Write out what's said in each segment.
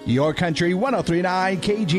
Your Country 103.9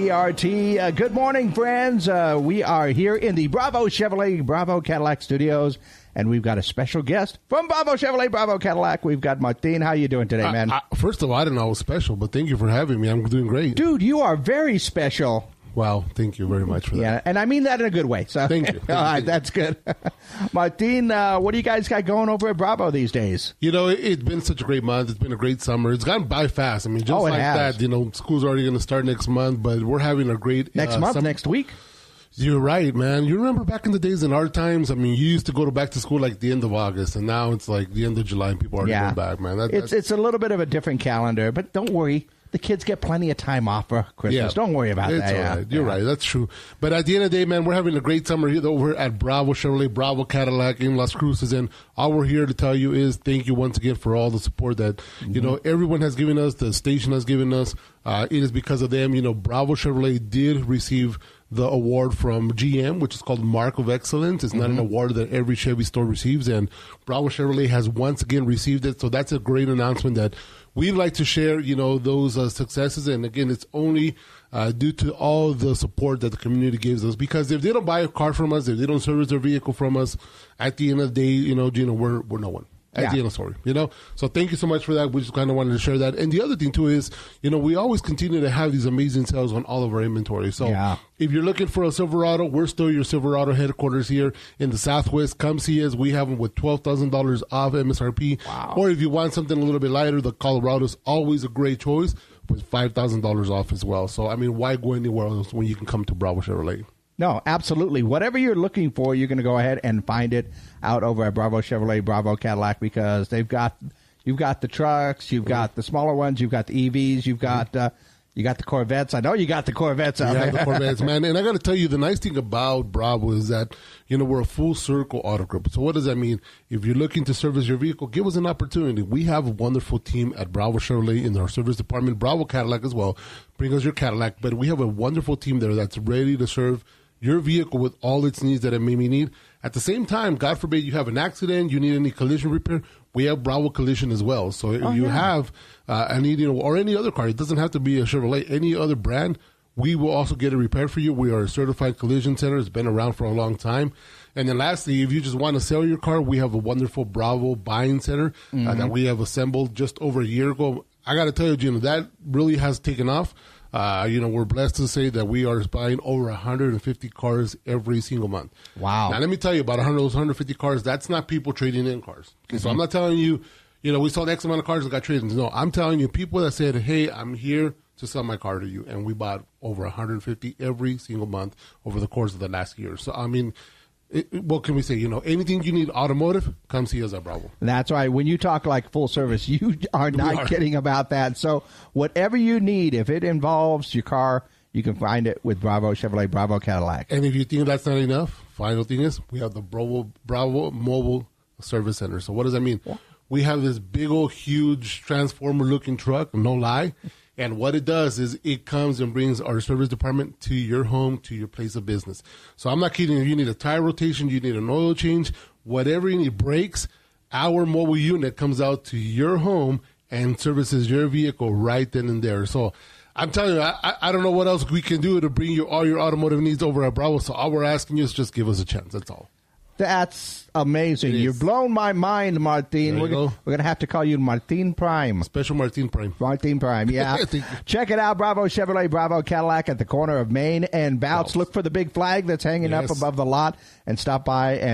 KGRT. Good morning, friends. We are here in the Bravo Chevrolet, Bravo Cadillac studios, and we've got a special guest from Bravo Chevrolet, Bravo Cadillac. We've got Martin. How you doing today, man? First of all, I didn't know I was special, but thank you for having me. I'm doing great. Dude, you are very special. Wow, thank you very much for that. Yeah, and I mean that in a good way. So, thank you. All right, that's good. Martin, what do you guys got going over at Bravo these days? You know, it's been such a great month. It's been a great summer. It's gone by fast. I mean, just like that, you know, school's already going to start next month, but we're having a great next month, next week. You're right, man. You remember back in the days in our times, I mean, you used to go back to school like the end of August, and now it's like the end of July, and people are going back, man. It's a little bit of a different calendar, but don't worry. The kids get plenty of time off for Christmas. Yeah, don't worry about that. All right. You're right. That's true. But at the end of the day, man, we're having a great summer here over at Bravo Chevrolet, Bravo Cadillac in Las Cruces. And all we're here to tell you is thank you once again for all the support that, you know, everyone has given us, the station has given us. It is because of them. You know, Bravo Chevrolet did receive the award from GM, which is called Mark of Excellence. It's not an award that every Chevy store receives, and Bravo Chevrolet has once again received it. So that's a great announcement that we'd like to share, you know, those successes. And again, it's only due to all the support that the community gives us. Because if they don't buy a car from us, if they don't service their vehicle from us, at the end of the day, you know, Gino, we're no one. At the end of the story, you know? So thank you so much for that. We just kind of wanted to share that. And the other thing, too, is, you know, we always continue to have these amazing sales on all of our inventory. So if you're looking for a Silverado, we're still your Silverado headquarters here in the Southwest. Come see us. We have them with $12,000 off MSRP. Wow. Or if you want something a little bit lighter, the Colorado is always a great choice with $5,000 off as well. So, I mean, why go anywhere else when you can come to Bravo Chevrolet? No, absolutely. Whatever you're looking for, you're going to go ahead and find it out over at Bravo Chevrolet, Bravo Cadillac, because you've got the trucks, you've got the smaller ones, you've got the EVs, you've got you got the Corvettes. I know you got the Corvettes out there. Yeah, the Corvettes, man. And I got to tell you, the nice thing about Bravo is that, you know, we're a full circle auto group. So what does that mean? If you're looking to service your vehicle, give us an opportunity. We have a wonderful team at Bravo Chevrolet in our service department, Bravo Cadillac as well. Bring us your Cadillac. But we have a wonderful team there that's ready to serve your vehicle with all its needs that it may need. At the same time, God forbid you have an accident, you need any collision repair, we have Bravo Collision as well. So if you have or any other car, it doesn't have to be a Chevrolet, any other brand, we will also get it repaired for you. We are a certified collision center. It's been around for a long time. And then lastly, if you just want to sell your car, we have a wonderful Bravo buying center that we have assembled just over a year ago. I got to tell you, Gino, that really has taken off. You know, we're blessed to say that we are buying over 150 cars every single month. Wow. Now, let me tell you, about 100 of those 150 cars, that's not people trading in cars. Okay, so I'm not telling you, you know, we sold X amount of cars that got traded in. No, I'm telling you, people that said, hey, I'm here to sell my car to you. And we bought over 150 every single month over the course of the last year. So, I mean, what can we say? You know, anything you need automotive, come see us at Bravo. That's right. When you talk like full service, you are not kidding about that. So whatever you need, if it involves your car, you can find it with Bravo Chevrolet, Bravo Cadillac. And if you think that's not enough, final thing is we have the Bravo Mobile Service Center. So what does that mean? Yeah. We have this big old huge transformer-looking truck, no lie. And what it does is it comes and brings our service department to your home, to your place of business. So I'm not kidding. If you need a tire rotation, you need an oil change, whatever you need, brakes, our mobile unit comes out to your home and services your vehicle right then and there. So I'm telling you, I don't know what else we can do to bring you all your automotive needs over at Bravo. So all we're asking you is just give us a chance. That's all. That's amazing. You've blown my mind, Martin. We're going to have to call you Martin Prime. Special Martin Prime. Martin Prime, yeah. Check it out, Bravo Chevrolet, Bravo Cadillac at the corner of Main and Bounce. Look for the big flag that's hanging up above the lot and stop by and